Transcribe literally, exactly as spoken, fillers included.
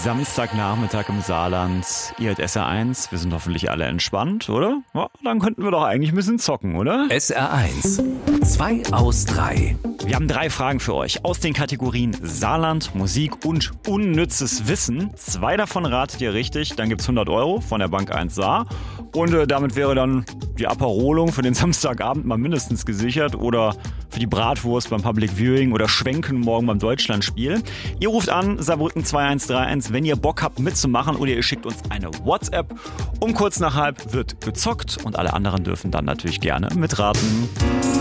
Samstagnachmittag im Saarland. Ihr hört S R eins. Wir sind hoffentlich alle entspannt, oder? Ja, dann könnten wir doch eigentlich ein bisschen zocken, oder? S R eins. Zwei aus drei. Wir haben drei Fragen für euch aus den Kategorien Saarland, Musik und unnützes Wissen. Zwei davon ratet ihr richtig. Dann gibt's hundert Euro von der Bank eins Saar. Und äh, damit wäre dann die Aperolung für den Samstagabend mal mindestens gesichert. Oder für die Bratwurst beim Public Viewing oder Schwenken morgen beim Deutschlandspiel. Ihr ruft an, Saarbrücken zwei eins drei eins, wenn ihr Bock habt mitzumachen, oder ihr schickt uns eine WhatsApp. Um kurz nach halb wird gezockt und alle anderen dürfen dann natürlich gerne mitraten.